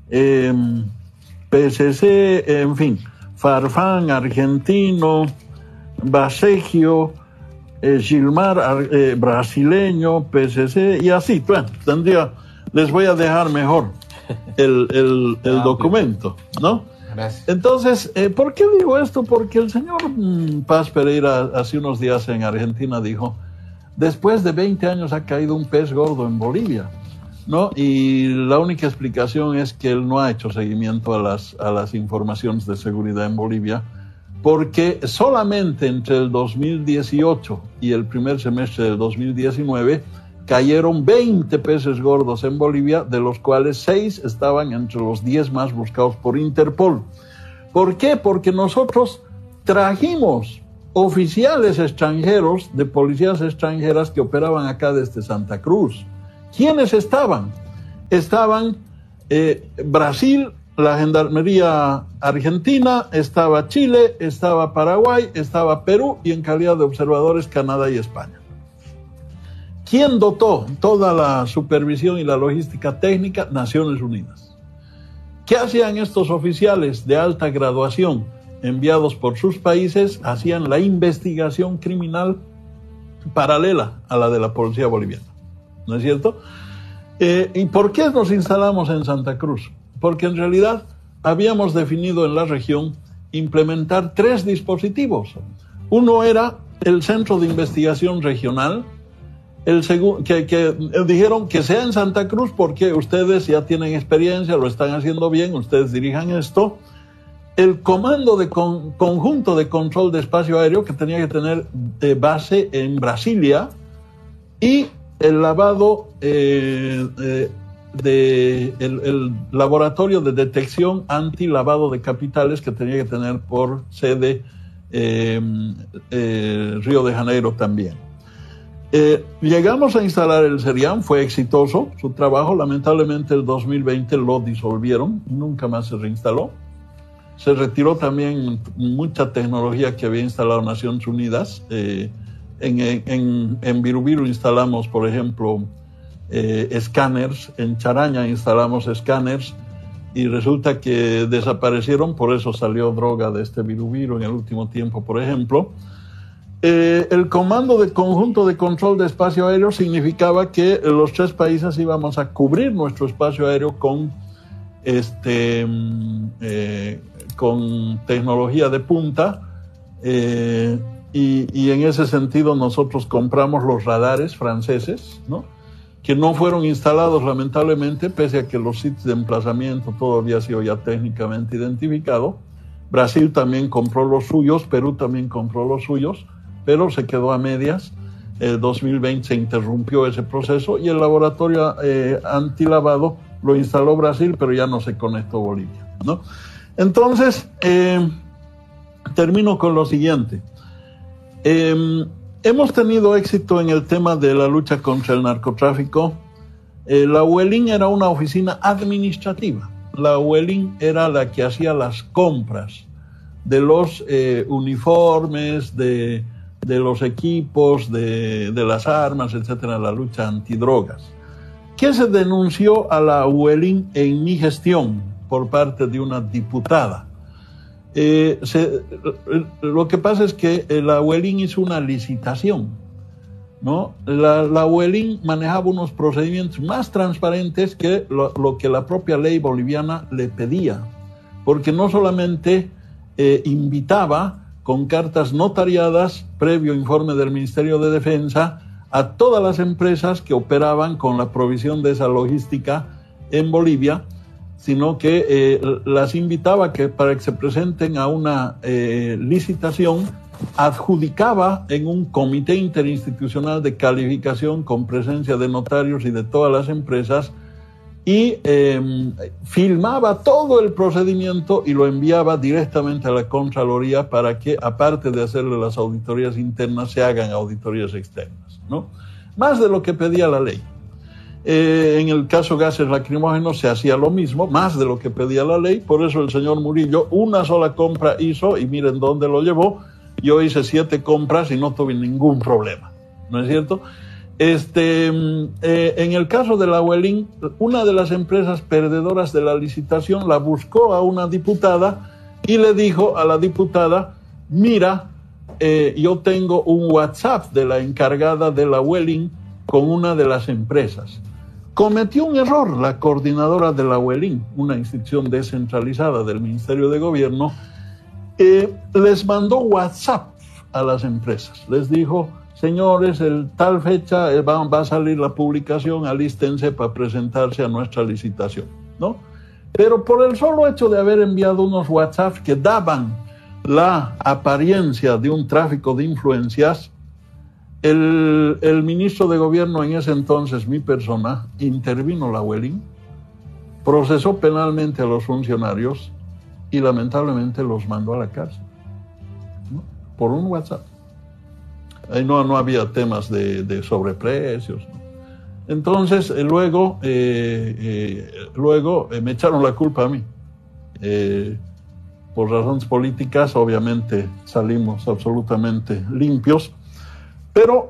PCC, en fin, Farfán, argentino, Basegio, Gilmar, brasileño, PCC, y así, bueno, les voy a dejar mejor el documento, ¿no? Gracias. Entonces, ¿por qué digo esto? Porque el señor Paz Pereira hace unos días en Argentina dijo, después de 20 años ha caído un pez gordo en Bolivia, ¿no? Y la única explicación es que él no ha hecho seguimiento a las informaciones de seguridad en Bolivia, porque solamente entre el 2018 y el primer semestre del 2019 cayeron 20 peces gordos en Bolivia, de los cuales 6 estaban entre los 10 más buscados por Interpol. ¿Por qué? Porque nosotros trajimos oficiales extranjeros de policías extranjeras que operaban acá desde Santa Cruz. ¿Quiénes estaban? Estaban Brasil, la Gendarmería Argentina, estaba Chile, estaba Paraguay, estaba Perú y en calidad de observadores Canadá y España. ¿Quién dotó toda la supervisión y la logística técnica? Naciones Unidas. ¿Qué hacían estos oficiales de alta graduación enviados por sus países? Hacían la investigación criminal paralela a la de la policía boliviana, ¿no es cierto? ¿Y por qué nos instalamos en Santa Cruz? Porque en realidad habíamos definido en la región implementar 3 dispositivos. Uno era el Centro de Investigación Regional, que dijeron que sea en Santa Cruz porque ustedes ya tienen experiencia, lo están haciendo bien, ustedes dirijan esto. El Comando de Conjunto de Control de Espacio Aéreo, que tenía que tener base en Brasilia, y el lavado el laboratorio de detección anti-lavado de capitales, que tenía que tener por sede Río de Janeiro también. Llegamos a instalar el CERIAM, fue exitoso su trabajo. Lamentablemente el 2020 lo disolvieron, nunca más se reinstaló. Se retiró también mucha tecnología que había instalado Naciones Unidas. En Virubiru instalamos, por ejemplo, escáneres, en Charaña instalamos escáneres y resulta que desaparecieron, por eso salió droga de este Virubiru en el último tiempo, por ejemplo. El Comando de Conjunto de Control de Espacio Aéreo significaba que los 3 países íbamos a cubrir nuestro espacio aéreo con tecnología de punta, y en ese sentido nosotros compramos los radares franceses, ¿no?, que no fueron instalados lamentablemente, pese a que los sitios de emplazamiento todo había sido ya técnicamente identificado. Brasil también compró los suyos, Perú también compró los suyos, pero se quedó a medias. En 2020 se interrumpió ese proceso y el laboratorio antilavado lo instaló Brasil, pero ya no se conectó Bolivia, ¿no? Entonces, termino con lo siguiente. Hemos tenido éxito en el tema de la lucha contra el narcotráfico. La UELIN era una oficina administrativa. La UELIN era la que hacía las compras de los uniformes, de los equipos, de las armas, etcétera, la lucha antidrogas. ¿Qué se denunció a la UELIN en mi gestión por parte de una diputada? Lo que pasa es que la UELIN hizo una licitación, ¿no? La UELIN manejaba unos procedimientos más transparentes que lo que la propia ley boliviana le pedía, porque no solamente invitaba con cartas notariadas, previo informe del Ministerio de Defensa, a todas las empresas que operaban con la provisión de esa logística en Bolivia, sino que las invitaba para que se presenten a una licitación, adjudicaba en un comité interinstitucional de calificación con presencia de notarios y de todas las empresas, y filmaba todo el procedimiento y lo enviaba directamente a la Contraloría para que, aparte de hacerle las auditorías internas, se hagan auditorías externas, ¿no? Más de lo que pedía la ley. En el caso gases lacrimógenos se hacía lo mismo, más de lo que pedía la ley. Por eso el señor Murillo una sola compra hizo y miren dónde lo llevó. Yo hice 7 compras y no tuve ningún problema, ¿no es cierto? En el caso de la UELIN, una de las empresas perdedoras de la licitación la buscó a una diputada y le dijo a la diputada: mira, yo tengo un WhatsApp de la encargada de la UELIN con una de las empresas. Cometió un error la coordinadora de la UELIN, una institución descentralizada del Ministerio de Gobierno. Les mandó WhatsApp a las empresas, les dijo: señores, el tal fecha va a salir la publicación, alístense para presentarse a nuestra licitación, ¿no? Pero por el solo hecho de haber enviado unos WhatsApp que daban la apariencia de un tráfico de influencias, el ministro de Gobierno en ese entonces, mi persona, intervino la UELIN, procesó penalmente a los funcionarios y lamentablemente los mandó a la cárcel. por un WhatsApp. Ahí no había temas de sobreprecios, ¿no? Entonces, luego me echaron la culpa a mí. Por razones políticas, obviamente, salimos absolutamente limpios, pero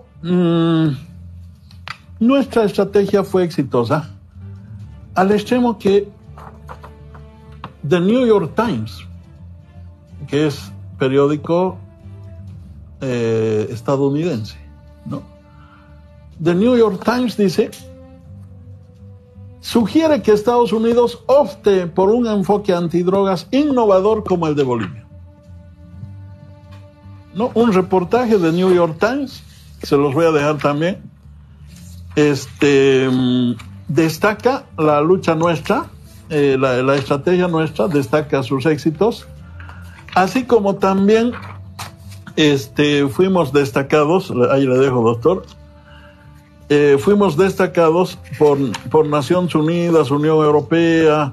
nuestra estrategia fue exitosa, al extremo que The New York Times, que es periódico estadounidense, ¿no? The New York Times dice, sugiere que Estados Unidos opte por un enfoque antidrogas innovador como el de Bolivia. ¿No? Un reportaje de New York Times, se los voy a dejar también, destaca la lucha nuestra, la estrategia nuestra, destaca sus éxitos, así como también fuimos destacados, ahí le dejo, doctor, fuimos destacados por Naciones Unidas, Unión Europea.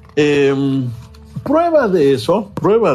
Prueba de eso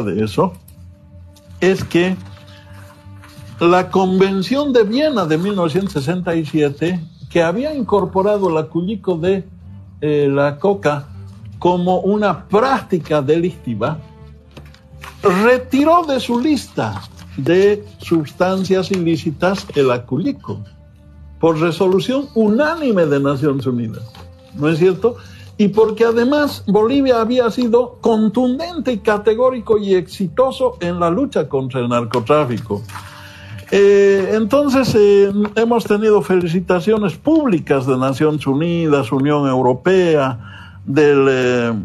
es que la Convención de Viena de 1967, que había incorporado el acullico de la coca como una práctica delictiva, retiró de su lista de sustancias ilícitas el acullico, por resolución unánime de Naciones Unidas, ¿no es cierto? Y porque además Bolivia había sido contundente y categórico y exitoso en la lucha contra el narcotráfico. Entonces hemos tenido felicitaciones públicas de Naciones Unidas, Unión Europea, de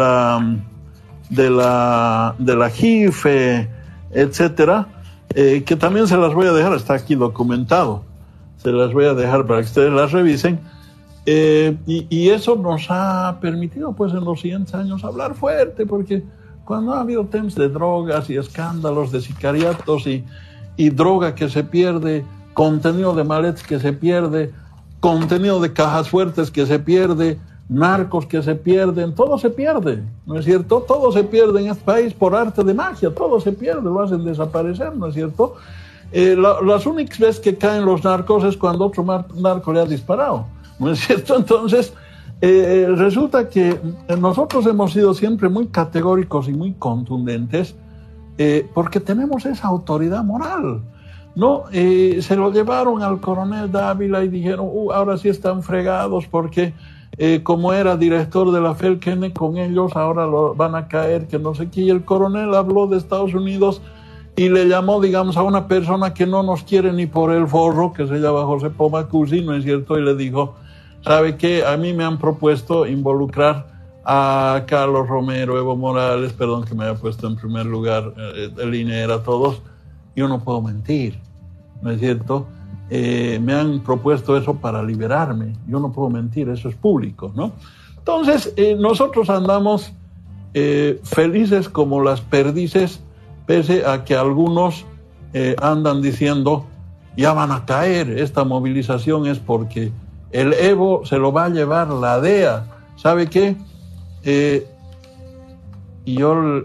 la JIFE, etcétera, que también se las voy a dejar, está aquí documentado. Se las voy a dejar para que ustedes las revisen. Y eso nos ha permitido, pues, en los siguientes años hablar fuerte, porque cuando ha habido temas de drogas y escándalos de sicariatos y droga que se pierde, contenido de maletas que se pierde, contenido de cajas fuertes que se pierde, narcos que se pierden, todo se pierde, ¿no es cierto? Todo se pierde en este país por arte de magia, todo se pierde, lo hacen desaparecer, ¿no es cierto? Las únicas veces que caen los narcos es cuando otro narco le ha disparado, ¿no es cierto? Entonces, resulta que nosotros hemos sido siempre muy categóricos y muy contundentes, porque tenemos esa autoridad moral, ¿no? Se lo llevaron al coronel Dávila y dijeron, ahora sí están fregados porque como era director de la FELCN con ellos, ahora lo van a caer, que no sé qué. Y el coronel habló de Estados Unidos y le llamó, digamos, a una persona que no nos quiere ni por el forro, que se llama José Pomacuzzi, ¿no es cierto? Y le dijo, ¿sabe qué? A mí me han propuesto involucrar a Carlos Romero, Evo Morales, perdón que me haya puesto en primer lugar, el INE era todos, yo no puedo mentir, ¿no es cierto? Me han propuesto eso para liberarme, yo no puedo mentir, eso es público, ¿no? Entonces, nosotros andamos felices como las perdices, pese a que algunos andan diciendo, ya van a caer, esta movilización es porque el Evo se lo va a llevar la DEA, ¿sabe qué? Yo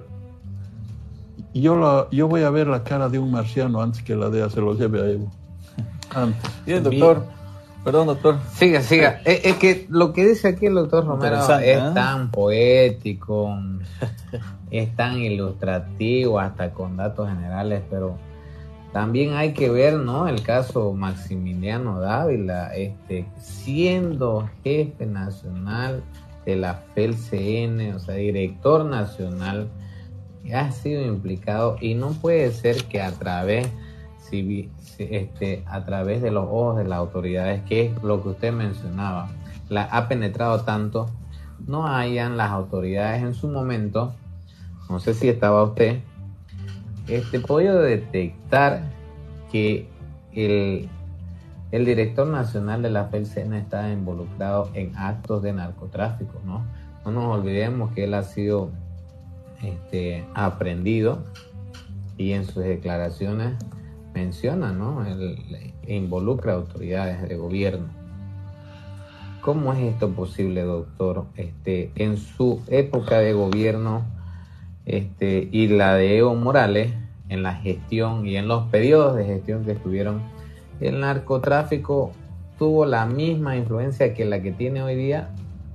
voy a ver la cara de un marciano antes que la DEA se lo lleve a Evo. Antes. Bien, doctor. Perdón, doctor. Siga. Es que lo que dice aquí el doctor Romero es tan poético, es tan ilustrativo, hasta con datos generales, pero también hay que ver, ¿no? El caso Maximiliano Dávila, siendo jefe nacional de la FELCN, o sea, director nacional, ha sido implicado, y no puede ser que a través de los ojos de las autoridades, que es lo que usted mencionaba, ha penetrado tanto, no hayan las autoridades en su momento, no sé si estaba usted, podido detectar que el director nacional de la FELCN está involucrado en actos de narcotráfico, ¿no? No nos olvidemos que él ha sido aprehendido, y en sus declaraciones menciona, ¿no? Involucra autoridades de gobierno. ¿Cómo es esto posible, doctor? En su época de gobierno y la de Evo Morales, en la gestión y en los periodos de gestión que estuvieron, el narcotráfico tuvo la misma influencia que la que tiene hoy día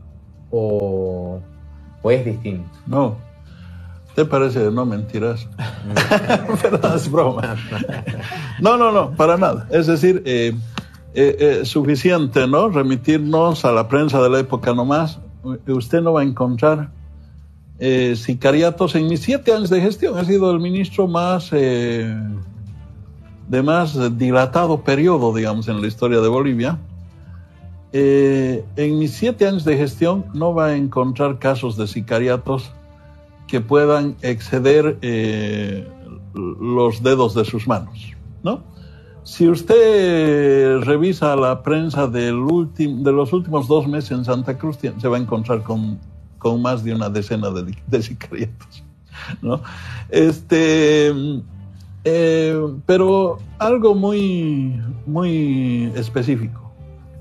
o es distinto? No. ¿Te parece? No, mentiras. Pero es broma. No, para nada. Es decir, suficiente, ¿no? Remitirnos a la prensa de la época nomás. Usted no va a encontrar sicariatos. En mis 7 años de gestión he sido el ministro de más dilatado periodo, digamos, en la historia de Bolivia. En mis 7 años de gestión no va a encontrar casos de sicariatos que puedan exceder los dedos de sus manos, ¿no? Si usted revisa la prensa de los últimos 2 meses en Santa Cruz, se va a encontrar con más de una decena de sicariatos, ¿no? Pero algo muy, muy específico.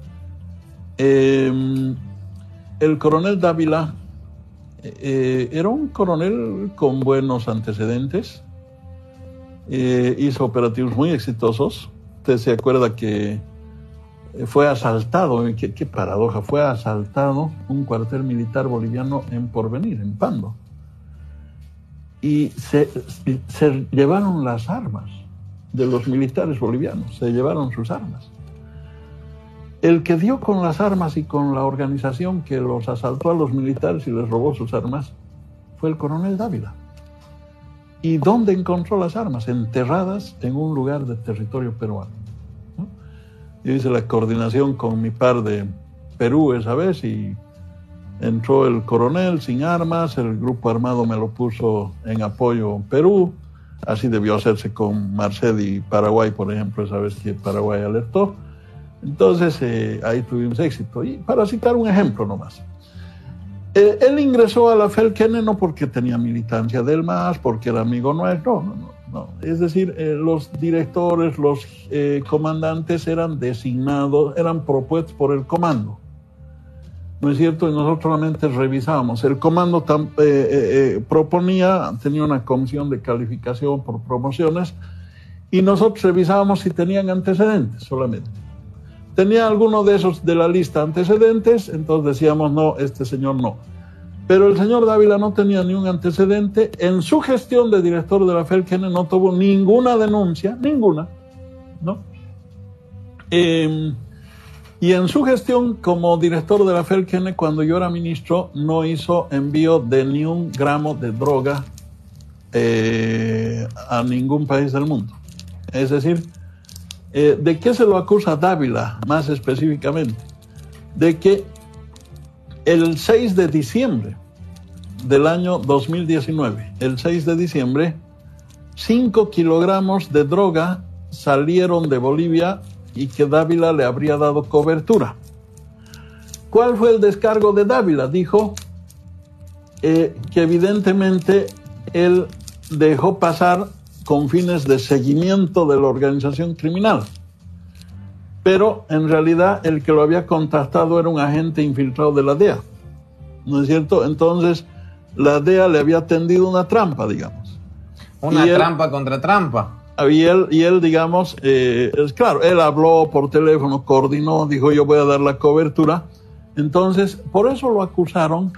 El coronel Dávila era un coronel con buenos antecedentes, hizo operativos muy exitosos. Usted se acuerda que fue asaltado, qué paradoja, fue asaltado un cuartel militar boliviano en Porvenir, en Pando, y se llevaron las armas de los militares bolivianos, se llevaron sus armas. El que dio con las armas y con la organización que los asaltó a los militares y les robó sus armas fue el coronel Dávila. ¿Y dónde encontró las armas? Enterradas en un lugar de territorio peruano, ¿no? Yo hice la coordinación con mi par de Perú esa vez y entró el coronel sin armas, el grupo armado me lo puso en apoyo Perú. Así debió hacerse con Marced y Paraguay, por ejemplo, esa vez que Paraguay alertó. Entonces ahí tuvimos éxito. Y para citar un ejemplo nomás, él ingresó a la FELCN no porque tenía militancia del MAS, porque era amigo nuestro, no. Es decir, los directores, los comandantes eran designados, eran propuestos por el comando, ¿no es cierto? Y nosotros solamente revisábamos. El comando proponía, tenía una comisión de calificación por promociones y nosotros revisábamos si tenían antecedentes solamente. Tenía alguno de esos de la lista antecedentes, entonces decíamos, no, este señor no. Pero el señor Dávila no tenía ni un antecedente. En su gestión de director de la FELCN no tuvo ninguna denuncia, ninguna, ¿no? Y en su gestión como director de la FELCN, cuando yo era ministro, no hizo envío de ni un gramo de droga a ningún país del mundo. Es decir, ¿de qué se lo acusa Dávila más específicamente? De que el 6 de diciembre del año 2019, el 6 de diciembre, 5 kilogramos de droga salieron de Bolivia y que Dávila le habría dado cobertura. ¿Cuál fue el descargo de Dávila? Dijo que evidentemente él dejó pasar con fines de seguimiento de la organización criminal. Pero en realidad el que lo había contactado era un agente infiltrado de la DEA, ¿no es cierto? Entonces la DEA le había tendido una trampa, digamos. Una trampa contra trampa. Y él digamos, claro, él habló por teléfono, coordinó, dijo yo voy a dar la cobertura. Entonces, por eso lo acusaron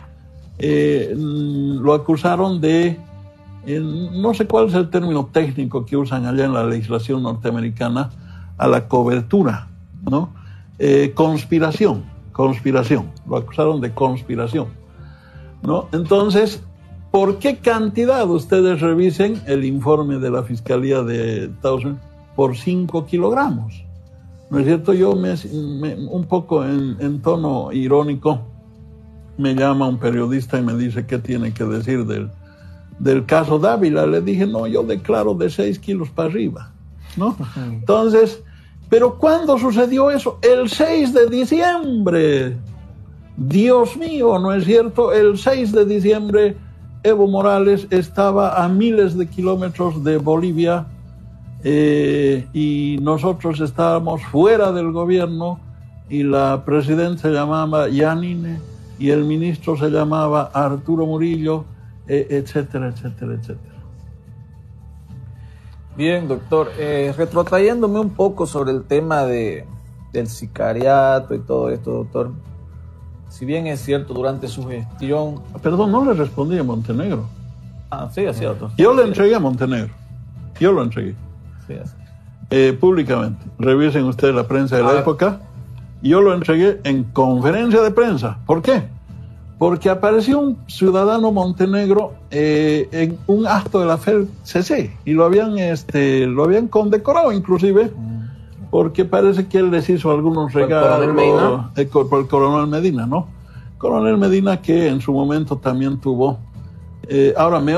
de... no sé cuál es el término técnico que usan allá en la legislación norteamericana a la cobertura, ¿no? Conspiración, lo acusaron de conspiración, ¿no? Entonces, ¿por qué cantidad? Ustedes revisen el informe de la Fiscalía de Estados Unidos, por 5 kilogramos, ¿no es cierto? Yo un poco en tono irónico, me llama un periodista y me dice qué tiene que decir del caso Dávila. Le dije, no, yo declaro de 6 kilos para arriba, ¿no? Entonces, ¿pero cuándo sucedió eso? El 6 de diciembre. Dios mío, ¿no es cierto? El 6 de diciembre Evo Morales estaba a miles de kilómetros de Bolivia y nosotros estábamos fuera del gobierno y la presidenta se llamaba Yanine y el ministro se llamaba Arturo Murillo, etcétera, etcétera, etcétera. Bien, doctor. Retrotrayéndome un poco sobre el tema del sicariato y todo esto, doctor. Si bien es cierto, durante su gestión... Perdón, no le respondí a Montenegro. Sí, es cierto. Yo le entregué a Montenegro. Yo lo entregué. Sí, es. Públicamente. Revisen ustedes la prensa de la época. Yo lo entregué en conferencia de prensa. ¿Por qué? Porque apareció un ciudadano montenegro en un acto de la FELCC y lo habían condecorado inclusive, porque parece que él les hizo algunos regalos por el coronel Medina, ¿no? Coronel Medina, que en su momento también tuvo... ahora me